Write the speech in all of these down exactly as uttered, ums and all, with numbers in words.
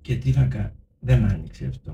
Και τι να κάνει, δεν άνοιξε αυτό.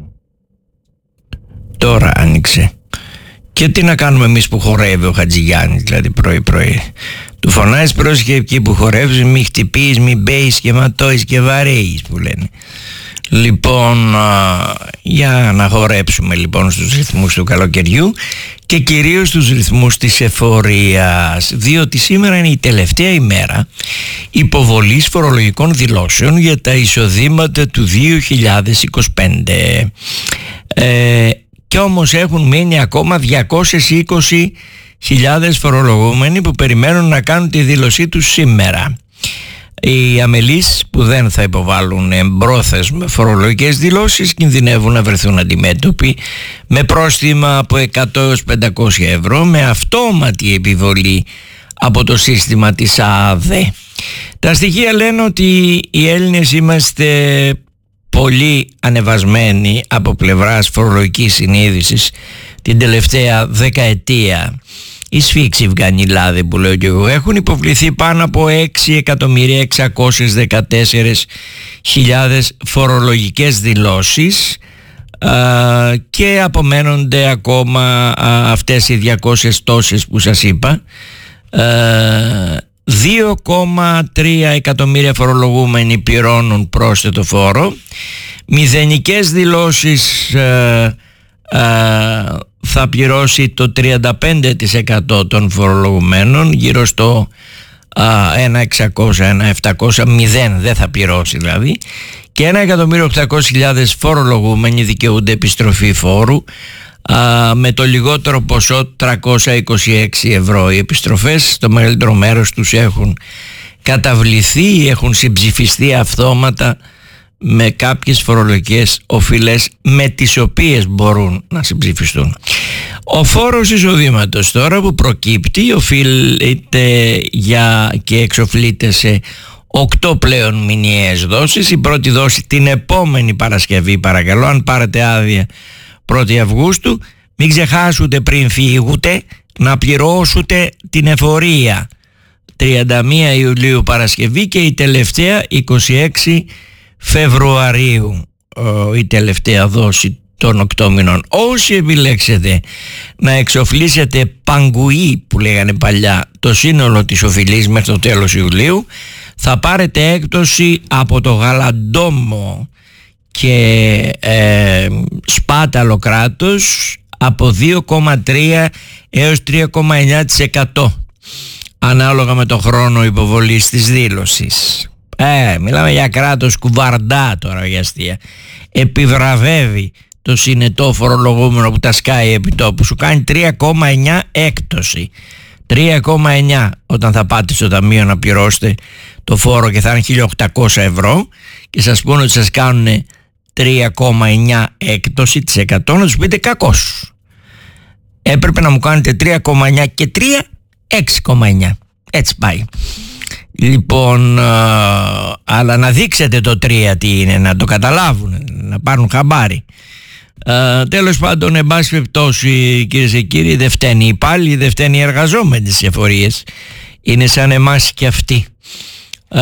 Τώρα άνοιξε. Και τι να κάνουμε εμείς που χορεύει ο Χατζηγιάννης, δηλαδή πρωί πρωί. Του φωνάζεις πρόσεχε εκεί που χορεύεις, μη χτυπείς, μη μπέεις και ματώεις και βαρέεις που λένε. Λοιπόν, α, για να χορέψουμε λοιπόν στους ρυθμούς του καλοκαιριού και κυρίως στους ρυθμούς της εφορίας, διότι σήμερα είναι η τελευταία ημέρα υποβολής φορολογικών δηλώσεων για τα εισοδήματα του δύο χιλιάδες είκοσι πέντε. Ε, και όμως έχουν μείνει ακόμα διακόσιες είκοσι χιλιάδες φορολογούμενοι που περιμένουν να κάνουν τη δήλωσή τους σήμερα. Οι αμελείς που δεν θα υποβάλουν εμπρόθεσμα φορολογικές δηλώσεις κινδυνεύουν να βρεθούν αντιμέτωποι με πρόστιμα από εκατό έως πεντακόσια ευρώ με αυτόματη επιβολή από το σύστημα της ΑΔΕ. Τα στοιχεία λένε ότι οι Έλληνες είμαστε πολύ ανεβασμένοι από πλευράς φορολογικής συνείδησης την τελευταία δεκαετία. Οι σφίξοι βγανιλάδοι που λέω και εγώ, έχουν υποβληθεί πάνω από έξι εκατομμύρια εξακόσιες δεκατέσσερις χιλιάδες φορολογικές δηλώσεις α, και απομένονται ακόμα α, αυτές οι διακόσιες τόσες που σας είπα. δύο κόμμα τρία εκατομμύρια φορολογούμενοι πληρώνουν πρόσθετο φόρο. Μηδενικές δηλώσεις α, α, θα πληρώσει το τριάντα πέντε τοις εκατό των φορολογουμένων, γύρω στο ένα εξακόσια, ένα επτακόσια, μηδέν δεν θα πληρώσει δηλαδή, και ένα εκατομμύριο οκτακόσιες χιλιάδες φορολογούμενοι δικαιούνται επιστροφή φόρου α, με το λιγότερο ποσό τριακόσια είκοσι έξι ευρώ. Οι επιστροφές στο μεγαλύτερο μέρος τους έχουν καταβληθεί ή έχουν συμψηφιστεί αυτόματα με κάποιες φορολογικές οφειλές με τις οποίες μπορούν να συμψηφιστούν. Ο φόρος εισοδήματος τώρα που προκύπτει οφείλεται για και εξοφλείται σε οκτώ πλέον μηνιαίες δόσεις. Η πρώτη δόση την επόμενη Παρασκευή, παρακαλώ, αν πάρετε άδεια πρώτη Αυγούστου, μην ξεχάσετε πριν φύγετε να πληρώσετε την εφορία. τριάντα μία Ιουλίου Παρασκευή και η τελευταία είκοσι έξι Φεβρουαρίου η τελευταία δόση των οκτώ μηνών. Όσοι επιλέξετε να εξοφλήσετε παγκουή που λέγανε παλιά το σύνολο της οφειλής μέχρι το τέλος Ιουλίου, θα πάρετε έκπτωση από το γαλαντόμο και ε, σπάταλο κράτος από δύο κόμμα τρία έως τρία κόμμα εννιά τοις εκατό ανάλογα με το χρόνο υποβολής της δήλωσης. Ε, μιλάμε για κράτος κουβαρντά τώρα, για αστεία. Επιβραβεύει το συνετό φορολογούμενο που τα σκάει επί τόπου. Σου κάνει τρία κόμμα εννιά έκπτωση. τρία κόμμα εννιά όταν θα πάτε στο ταμείο να πληρώσετε το φόρο και θα είναι χίλια οκτακόσια ευρώ και σας πούνε ότι σας κάνουν τρία κόμμα εννιά έκπτωση της εκατό, να τους πείτε κακός. Έπρεπε να μου κάνετε τρία κόμμα εννιά και τρία, έξι κόμμα εννιά. Έτσι πάει. Λοιπόν, α, αλλά να δείξετε το τρία τι είναι, να το καταλάβουν, να πάρουν χαμπάρι. Α, τέλος πάντων, εν πάση περιπτώσει, κυρίες και κύριοι, δεν φταίνει οι υπάλληλοι, δεν φταίνει οι εργαζόμενοι στις εφορίες. Είναι σαν εμάς και αυτοί. Α,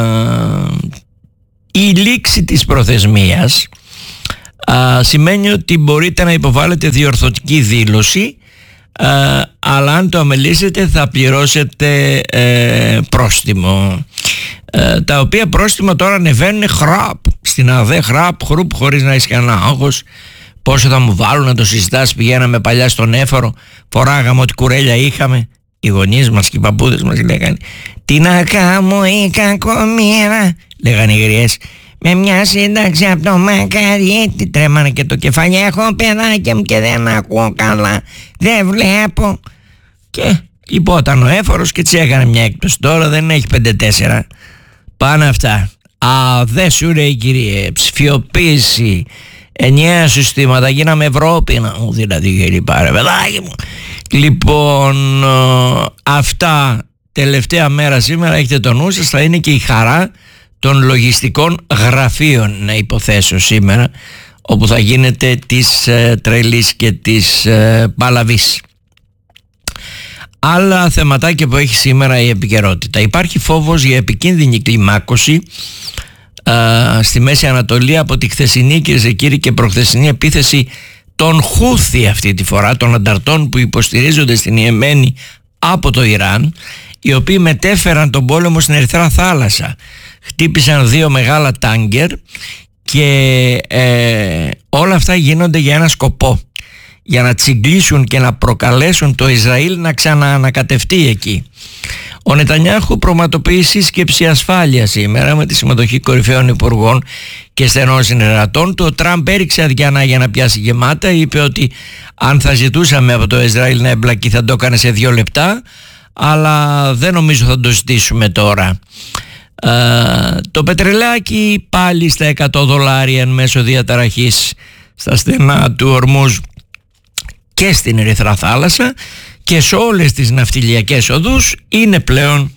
η λήξη της προθεσμίας α, σημαίνει ότι μπορείτε να υποβάλλετε διορθωτική δήλωση, Uh, αλλά αν το αμελήσετε θα πληρώσετε ε, πρόστιμο, ε, τα οποία πρόστιμα τώρα ανεβαίνουν χραπ στην ΑΔΕ, χραπ, χρουπ, χωρίς να έχεις κανένα άγχος. Πόσο θα μου βάλουν να το συζητάς? Πηγαίναμε παλιά στον Έφορο, φοράγαμε ό,τι κουρέλια είχαμε. Οι γονείς μας και οι παππούδες μας λέγανε «Τι να κάνω η κακομοίρα», λέγανε οι γριές, «με μια σύνταξη από το Μακαρίτη». Τρέμανε και το κεφάλι. «Έχω παιδάκια μου και δεν ακούω καλά, δεν βλέπω». Και υπόταν ο Έφορος και έτσι έκανε μια έκπτωση. Τώρα δεν έχει πέντε τέσσερα. Πάνε αυτά. Α, δε σου λέει, κύριε, ψηφιοποίηση, ενιαία συστήματα, γίναμε Ευρώπη, να μου δηλαδή γελί πάρε παιδάκι μου. Λοιπόν, αυτά τελευταία μέρα σήμερα, έχετε το νου σας, θα είναι και η χαρά των λογιστικών γραφείων, να υποθέσω, σήμερα, όπου θα γίνεται της ε, τρελής και της ε, παλαβής. Άλλα θεματάκια που έχει σήμερα η επικαιρότητα. Υπάρχει φόβος για επικίνδυνη κλιμάκωση α, στη Μέση Ανατολή από τη χθεσινή, κυρίες και κύριοι, και προχθεσινή επίθεση των Χούθη αυτή τη φορά, των ανταρτών που υποστηρίζονται στην Ιεμένη από το Ιράν, οι οποίοι μετέφεραν τον πόλεμο στην Ερυθρά Θάλασσα. Χτύπησαν δύο μεγάλα τάγκερ και ε, όλα αυτά γίνονται για ένα σκοπό, για να τσιγκλίσουν και να προκαλέσουν το Ισραήλ να ξαναανακατευτεί εκεί. Ο Νετανιάχου προγραμματοποιεί σύσκεψη ασφάλειας σήμερα με τη συμμετοχή κορυφαίων υπουργών και στενών συνεργατών του. Ο Τραμπ έριξε αδιανά για να πιάσει γεμάτα. Είπε ότι αν θα ζητούσαμε από το Ισραήλ να εμπλακεί θα το έκανε σε δύο λεπτά, αλλά δεν νομίζω θα το ζητήσουμε τώρα. Uh, το πετρελάκι πάλι στα εκατό δολάρια εν μέσω διαταραχής στα στενά του Ορμούζ και στην Ερυθρά Θάλασσα και σε όλες τις ναυτιλιακές οδούς. Είναι πλέον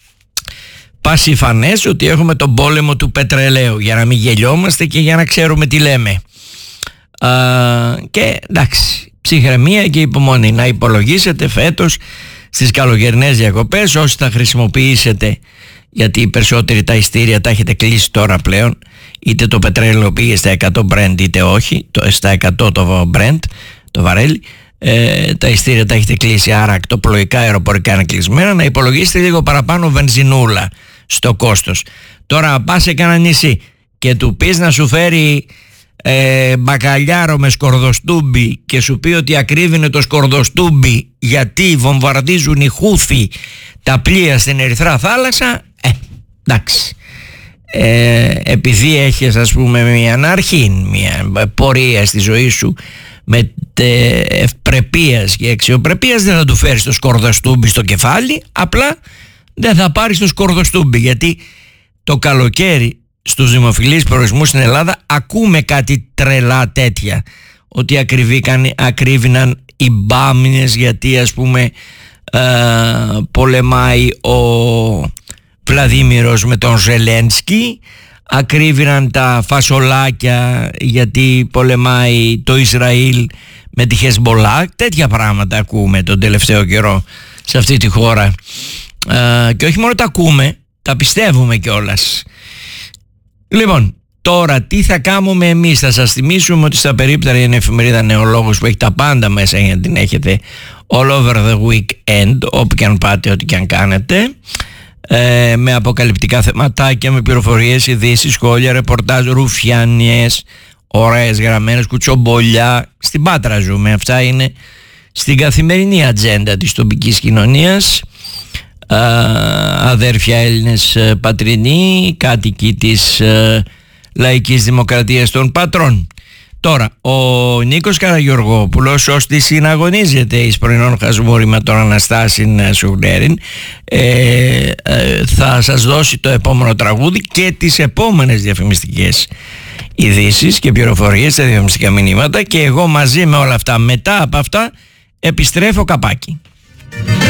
πασιφανές ότι έχουμε τον πόλεμο του πετρελαίου, για να μην γελιόμαστε και για να ξέρουμε τι λέμε. Uh, και εντάξει, ψυχραιμία και υπομονή. Να υπολογίσετε φέτος στις καλοκαιρινές διακοπές, όσοι θα χρησιμοποιήσετε, γιατί οι περισσότεροι τα ειστήρια τα έχετε κλείσει τώρα πλέον, είτε το πετρέλαιο πήγε στα εκατό Brent είτε όχι, το, στα εκατό το Brent, το βαρέλι, ε, τα ειστήρια τα έχετε κλείσει, άρα ακτοπλοϊκά, αεροπορικά είναι κλεισμένα. Να υπολογίσετε λίγο παραπάνω βενζινούλα στο κόστος. Τώρα πας σε κανένα νησί και του πεις να σου φέρει ε, μπακαλιάρο με σκορδοστούμπι και σου πει ότι ακρίβεινε το σκορδοστούμπι γιατί βομβαρδίζουν οι Χούθη τα πλοία στην Ερυθρά Θάλασσα, ε, εντάξει, ε, επειδή έχεις, ας πούμε, μια αναρχή, μια πορεία στη ζωή σου με ευπρεπίας και αξιοπρεπίας, δεν θα του φέρεις το σκορδοστούμπι στο κεφάλι, απλά δεν θα πάρεις το σκορδοστούμπι, γιατί το καλοκαίρι στους δημοφιλείς προορισμούς στην Ελλάδα ακούμε κάτι τρελά τέτοια, ότι ακρίβηναν οι μπάμινες γιατί, ας πούμε, Uh, πολεμάει ο Βλαδίμηρος με τον Ζελένσκι, ακρίβηναν τα φασολάκια γιατί πολεμάει το Ισραήλ με τη Χεσμπολά. Τέτοια πράγματα ακούμε τον τελευταίο καιρό σε αυτή τη χώρα, uh, και όχι μόνο τα ακούμε, τα πιστεύουμε κιόλας. Λοιπόν, τώρα τι θα κάνουμε εμείς? Θα σας θυμίσουμε ότι στα περίπτερα είναι εφημερίδα Νεολόγος που έχει τα πάντα μέσα για να την έχετε all over the weekend, όπου και αν πάτε, ό,τι και αν κάνετε, ε, με αποκαλυπτικά θεματάκια, με πληροφορίες, ειδήσεις, σχόλια, ρεπορτάζ, ρουφιάνιες, ωραίες γραμμένες, κουτσομπολιά. Στην Πάτρα ζούμε, αυτά είναι στην καθημερινή ατζέντα της τοπικής κοινωνίας. ε, Αδέρφια Έλληνες πατρινοί, κάτοικοι της ε, Λαϊκής Δημοκρατίας των Πατρών. Τώρα, ο Νίκος Καραγιοργόπουλος, ώστε συναγωνίζεται εις πρωινών χασμούρι με τον Αναστάσιν Σουγνέριν, ε, ε, θα σας δώσει το επόμενο τραγούδι και τις επόμενες διαφημιστικές ειδήσεις και πληροφορίες στα διαφημιστικά μηνύματα, και εγώ μαζί με όλα αυτά, μετά από αυτά, επιστρέφω καπάκι.